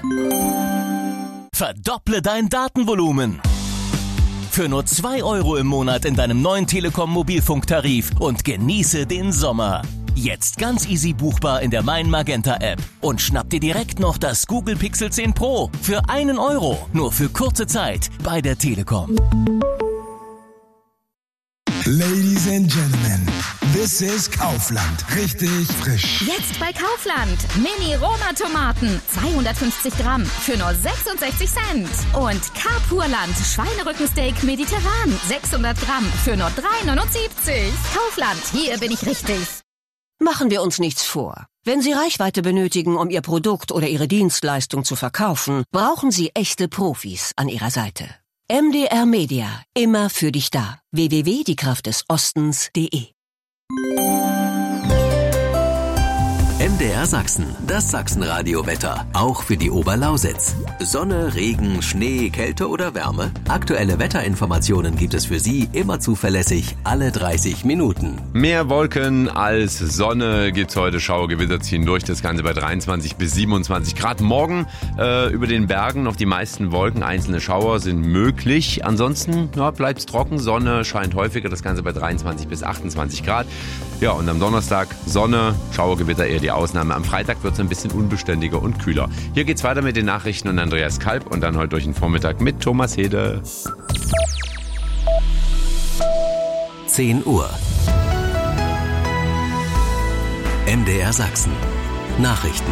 Verdopple dein Datenvolumen. Für nur 2 € im Monat in deinem neuen Telekom Mobilfunktarif und genieße den Sommer. Jetzt ganz easy buchbar in der Mein Magenta App und schnapp dir direkt noch das Google Pixel 10 Pro für 1 €, nur für kurze Zeit bei der Telekom. Ladies and Gentlemen, this is Kaufland. Richtig frisch. Jetzt bei Kaufland. Mini-Roma-Tomaten. 250 Gramm für nur 66 Cent. Und Carpurland Schweinerückensteak mediterran. 600 Gramm für nur 3,79. Kaufland, hier bin ich richtig. Machen wir uns nichts vor. Wenn Sie Reichweite benötigen, um Ihr Produkt oder Ihre Dienstleistung zu verkaufen, brauchen Sie echte Profis an Ihrer Seite. MDR Media, immer für dich da. www.diekraftdesostens.de. MDR Sachsen, das Sachsenradio-Wetter, auch für die Oberlausitz. Sonne, Regen, Schnee, Kälte oder Wärme? Aktuelle Wetterinformationen gibt es für Sie immer zuverlässig, alle 30 Minuten. Mehr Wolken als Sonne gibt's heute. Schauergewitter ziehen durch, das Ganze bei 23 bis 27 Grad. Morgen über den Bergen noch die meisten Wolken, einzelne Schauer sind möglich. Ansonsten bleibt's trocken, Sonne scheint häufiger, das Ganze bei 23 bis 28 Grad. Ja, und am Donnerstag Sonne, Schauergewitter eher die Ausnahme. Am Freitag wird es ein bisschen unbeständiger und kühler. Hier geht's weiter mit den Nachrichten und Andreas Kalb und dann heute durch den Vormittag mit Thomas Hede. 10 Uhr. MDR Sachsen. Nachrichten.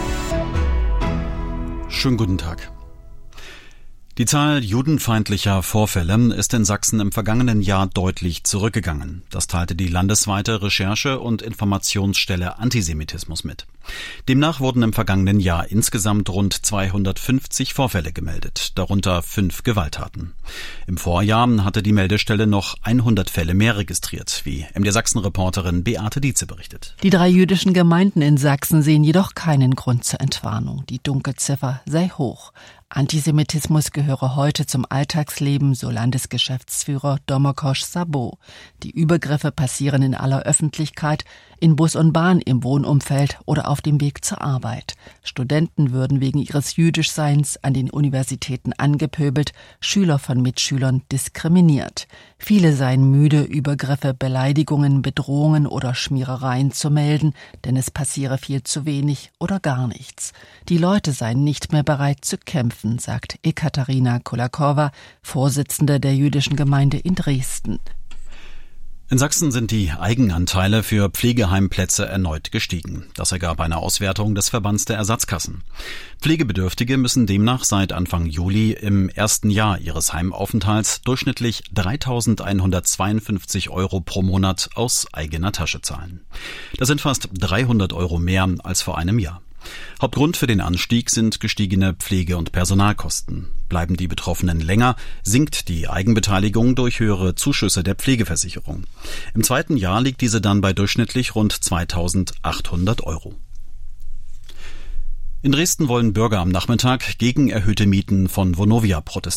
Schönen guten Tag. Die Zahl judenfeindlicher Vorfälle ist in Sachsen im vergangenen Jahr deutlich zurückgegangen. Das teilte die landesweite Recherche- und Informationsstelle Antisemitismus mit. Demnach wurden im vergangenen Jahr insgesamt rund 250 Vorfälle gemeldet, darunter 5 Gewalttaten. Im Vorjahr hatte die Meldestelle noch 100 Fälle mehr registriert, wie MDR Sachsen-Reporterin Beate Dietze berichtet. Die 3 jüdischen Gemeinden in Sachsen sehen jedoch keinen Grund zur Entwarnung. Die Dunkelziffer sei hoch. Antisemitismus gehöre heute zum Alltagsleben, so Landesgeschäftsführer Domokosch Sabo. Die Übergriffe passieren in aller Öffentlichkeit, in Bus und Bahn, im Wohnumfeld oder auf dem Weg zur Arbeit. Studenten würden wegen ihres Jüdischseins an den Universitäten angepöbelt, Schüler von Mitschülern diskriminiert. Viele seien müde, Übergriffe, Beleidigungen, Bedrohungen oder Schmierereien zu melden, denn es passiere viel zu wenig oder gar nichts. Die Leute seien nicht mehr bereit zu kämpfen, sagt Ekaterina Kolakowa, Vorsitzende der jüdischen Gemeinde in Dresden. In Sachsen sind die Eigenanteile für Pflegeheimplätze erneut gestiegen. Das ergab eine Auswertung des Verbands der Ersatzkassen. Pflegebedürftige müssen demnach seit Anfang Juli im ersten Jahr ihres Heimaufenthalts durchschnittlich 3.152 € pro Monat aus eigener Tasche zahlen. Das sind fast 300 € mehr als vor einem Jahr. Hauptgrund für den Anstieg sind gestiegene Pflege- und Personalkosten. Bleiben die Betroffenen länger, sinkt die Eigenbeteiligung durch höhere Zuschüsse der Pflegeversicherung. Im zweiten Jahr liegt diese dann bei durchschnittlich rund 2.800 €. In Dresden wollen Bürger am Nachmittag gegen erhöhte Mieten von Vonovia protestieren.